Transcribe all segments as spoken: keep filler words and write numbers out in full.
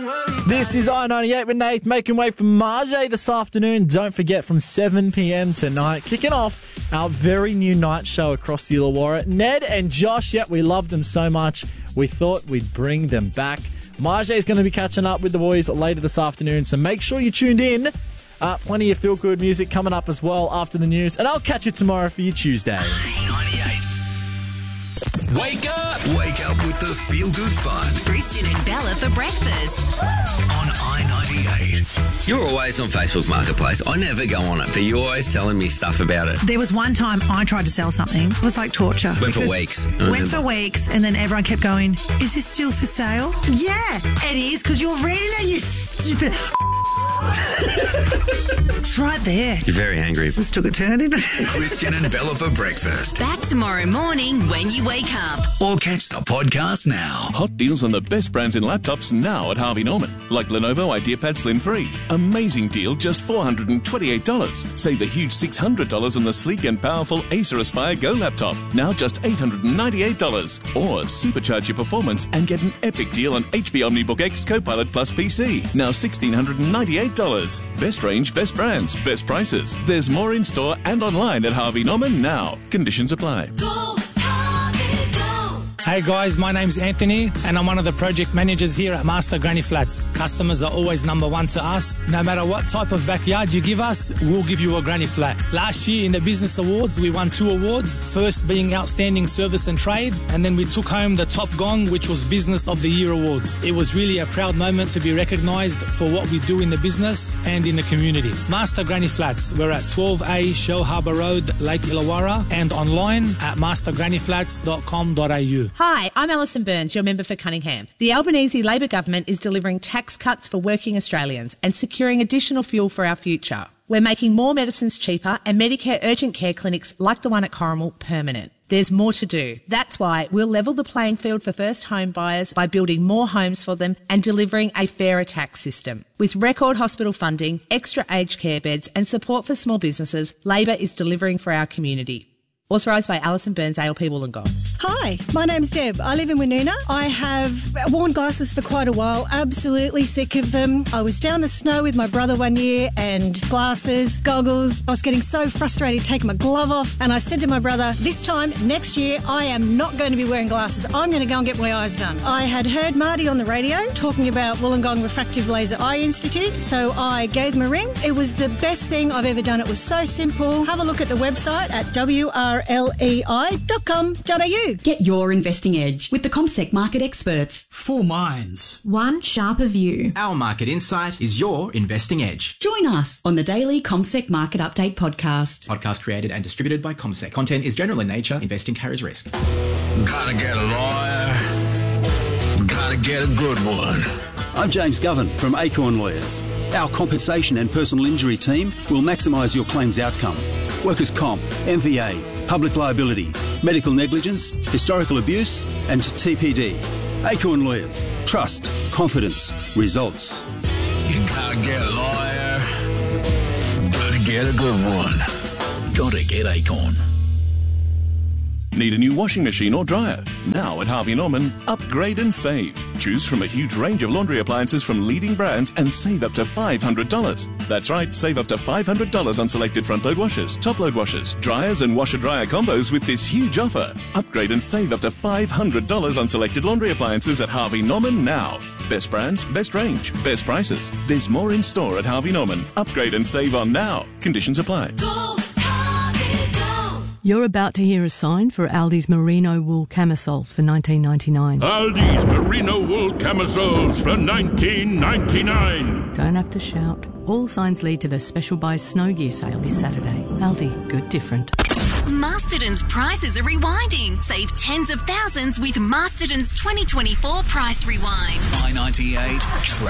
This is I ninety-eight with Nate, making way for Marjay this afternoon. Don't forget, from seven p.m. tonight, kicking off our very new night show across the Illawarra. Ned and Josh, yep, we loved them so much, we thought we'd bring them back. Marjay is going to be catching up with the boys later this afternoon, so make sure you tuned in. Uh, plenty of feel-good music coming up as well after the news, and I'll catch you tomorrow for your Tuesday. I ninety-eight. Wake up! Wake up with the feel-good fun. Christian and Bella for breakfast. On I ninety-eight. You're always on Facebook Marketplace. I never go on it, but you're always telling me stuff about it. There was one time I tried to sell something. It was like torture. Went for weeks. Went for weeks, and then everyone kept going, is this still for sale? Yeah, it is, because you're reading it, you stupid... It's right there. You're very angry. This took a turn, didn't it? Christian and Bella for breakfast. Back tomorrow morning when you wake up. Or catch the podcast now. Hot deals on the best brands in laptops now at Harvey Norman. Like Lenovo IdeaPad Slim three. Amazing deal, just four hundred twenty-eight dollars. Save a huge six hundred dollars on the sleek and powerful Acer Aspire Go laptop. Now just eight hundred ninety-eight dollars. Or supercharge your performance and get an epic deal on H P OmniBook X Copilot Plus P C. Now one thousand six hundred ninety-eight dollars. Best range, best brands, best prices. There's more in store and online at Harvey Norman now. Conditions apply. Go, Harvey, go. Hey guys, my name's Anthony and I'm one of the project managers here at Master Granny Flats. Customers are always number one to us. No matter what type of backyard you give us, we'll give you a granny flat. Last year in the Business Awards, we won two awards. First being Outstanding Service and Trade, and then we took home the top gong, which was Business of the Year Awards. It was really a proud moment to be recognised for what we do in the business and in the community. Master Granny Flats, we're at twelve A Shell Harbour Road, Lake Illawarra, and online at master granny flats dot com dot a u. Hi, I'm Alison Burns, your member for Cunningham. The Albanese Labor government is delivering tax cuts for working Australians and securing additional fuel for our future. We're making more medicines cheaper and Medicare urgent care clinics like the one at Corrimal permanent. There's more to do. That's why we'll level the playing field for first home buyers by building more homes for them and delivering a fairer tax system. With record hospital funding, extra aged care beds and support for small businesses, Labor is delivering for our community. Authorised by Alison Burns, A L P Wollongong. Hi, my name's Deb. I live in Woonona. I have worn glasses for quite a while, absolutely sick of them. I was down the snow with my brother one year and glasses, goggles. I was getting so frustrated taking my glove off, and I said to my brother, this time next year I am not going to be wearing glasses. I'm going to go and get my eyes done. I had heard Marty on the radio talking about Wollongong Refractive Laser Eye Institute, so I gave them a ring. It was the best thing I've ever done. It was so simple. Have a look at the website at w r l e i dot com dot a u. Get your investing edge with the CommSec market experts. Four minds. One sharper view. Our market insight is your investing edge. Join us on the daily CommSec Market Update podcast. Podcast created and distributed by CommSec. Content is general in nature. Investing carries risk. Gotta get a lawyer. Gotta get a good one. I'm James Govan from Acorn Lawyers. Our compensation and personal injury team will maximise your claims outcome. Workers' comp, M V A, public liability, medical negligence, historical abuse and T P D. Acorn Lawyers. Trust, confidence, results. You gotta get a lawyer. Gotta get a good one. Gotta get Acorn. Need a new washing machine or dryer? Now at Harvey Norman, upgrade and save. Choose from a huge range of laundry appliances from leading brands and save up to five hundred dollars. That's right, save up to five hundred dollars on selected front-load washers, top-load washers, dryers and washer-dryer combos with this huge offer. Upgrade and save up to five hundred dollars on selected laundry appliances at Harvey Norman now. Best brands, best range, best prices. There's more in store at Harvey Norman. Upgrade and save on now. Conditions apply. Go, Harvey, go. You're about to hear a sign for Aldi's merino wool camisoles for nineteen ninety-nine. Aldi's merino wool camisoles for nineteen ninety-nine. Don't have to shout. All signs lead to the special buy snow gear sale this Saturday. Aldi, good different. Masterton's prices are rewinding. Save tens of thousands with Masterton's twenty twenty-four Price Rewind. I ninety-eight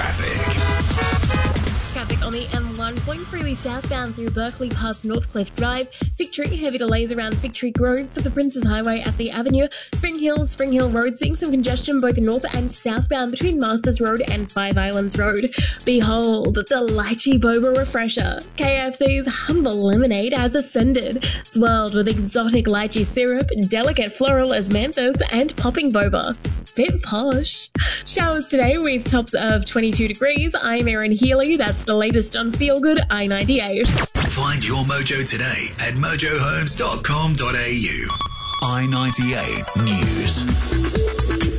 traffic. Traffic on the M one going freely southbound through Berkeley past Northcliffe Drive. Victory, heavy delays around Victory Grove for the Princes Highway at the Avenue. Spring Hill, Spring Hill Road seeing some congestion both north and southbound between Masters Road and Five Islands Road. Behold, the Lychee Boba Refresher. K F C's humble lemonade has ascended, swirled with exotic lychee syrup, delicate floral osmanthus and popping boba. bit posh. Showers today with tops of twenty-two degrees. I'm Erin Healy. That's the latest on Feel Good I ninety-eight. Find your mojo today at mojo homes dot com dot a u. I ninety-eight News.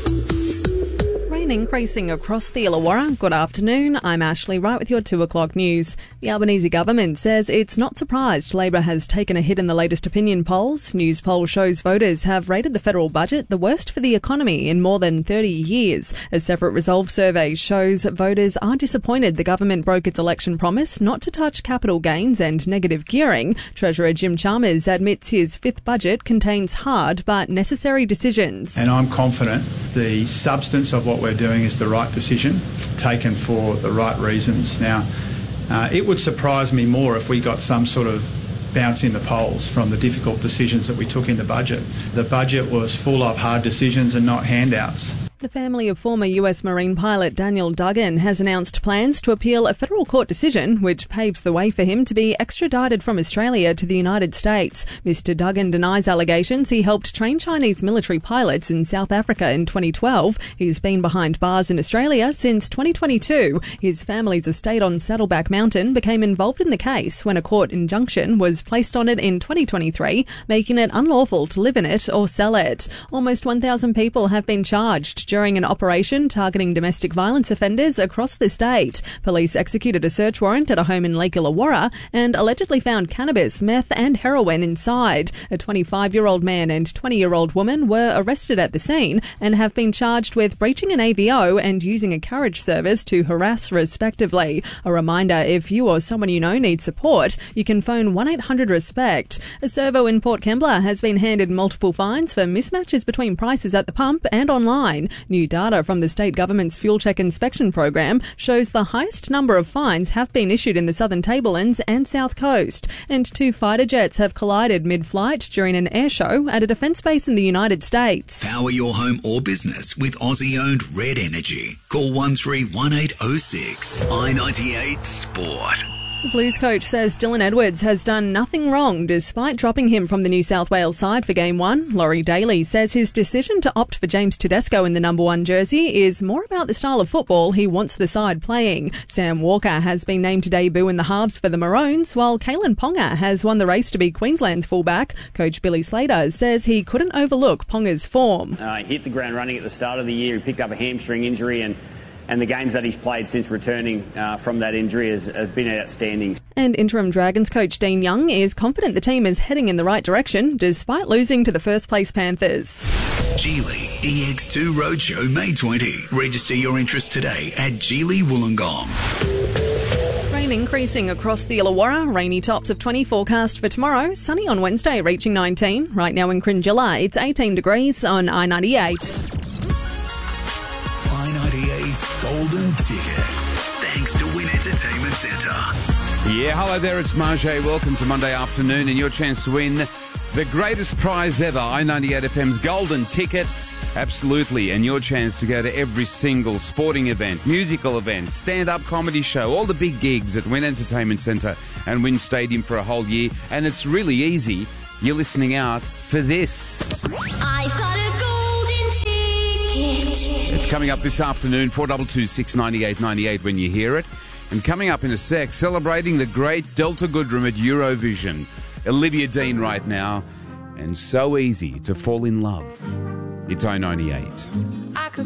Rain increasing across the Illawarra. Good afternoon, I'm Ashley, right with your two o'clock news. The Albanese government says it's not surprised Labor has taken a hit in the latest opinion polls. News poll shows voters have rated the federal budget the worst for the economy in more than thirty years. A separate Resolve survey shows voters are disappointed the government broke its election promise not to touch capital gains and negative gearing. Treasurer Jim Chalmers admits his fifth budget contains hard but necessary decisions. And I'm confident the substance of what we're doing is the right decision, taken for the right reasons. Now, uh, it would surprise me more if we got some sort of bounce in the polls from the difficult decisions that we took in the budget. The budget was full of hard decisions and not handouts. The family of former U S Marine pilot Daniel Duggan has announced plans to appeal a federal court decision which paves the way for him to be extradited from Australia to the United States. Mister Duggan denies allegations he helped train Chinese military pilots in South Africa in twenty twelve. He's been behind bars in Australia since twenty twenty-two. His family's estate on Saddleback Mountain became involved in the case when a court injunction was placed on it in twenty twenty-three, making it unlawful to live in it or sell it. Almost one thousand people have been charged during an operation targeting domestic violence offenders across the state. Police executed a search warrant at a home in Lake Illawarra and allegedly found cannabis, meth and heroin inside. A twenty-five-year-old man and twenty-year-old woman were arrested at the scene and have been charged with breaching an A V O and using a carriage service to harass respectively. A reminder, if you or someone you know needs support, you can phone one eight hundred RESPECT. A servo in Port Kembla has been handed multiple fines for mismatches between prices at the pump and online. New data from the state government's Fuel Check inspection program shows the highest number of fines have been issued in the Southern Tablelands and South Coast. And two fighter jets have collided mid-flight during an air show at a defence base in the United States. Power your home or business with Aussie-owned Red Energy. Call one three one eight oh six. I ninety-eight Sport. The Blues coach says Dylan Edwards has done nothing wrong despite dropping him from the New South Wales side for Game one. Laurie Daly says his decision to opt for James Tedesco in the number one jersey is more about the style of football he wants the side playing. Sam Walker has been named to debut in the halves for the Maroons, while Kalen Ponga has won the race to be Queensland's fullback. Coach Billy Slater says he couldn't overlook Ponga's form. Uh, he hit the ground running at the start of the year. He picked up a hamstring injury and And the games that he's played since returning uh, from that injury has, has been outstanding. And interim Dragons coach Dean Young is confident the team is heading in the right direction despite losing to the first place Panthers. Geely E X two Roadshow May twentieth. Register your interest today at Geely Wollongong. Rain increasing across the Illawarra. Rainy tops of twenty forecast for tomorrow. Sunny on Wednesday reaching nineteen. Right now in Cringilla it's eighteen degrees on I ninety-eight. I ninety-eight's Golden Ticket. Thanks to Win Entertainment Centre. Yeah, hello there, it's Marjay. Welcome to Monday afternoon and your chance to win the greatest prize ever, I ninety-eight F M's Golden Ticket. Absolutely, and your chance to go to every single sporting event, musical event, stand-up comedy show, all the big gigs at Win Entertainment Centre and Win Stadium for a whole year. And it's really easy. You're listening out for this. I've got a golden ticket. It's coming up this afternoon, four two two, six nine eight nine eight when you hear it. And coming up in a sec, celebrating the great Delta Goodrem at Eurovision. Olivia Dean right now. And so easy to fall in love. It's I ninety-eight. I could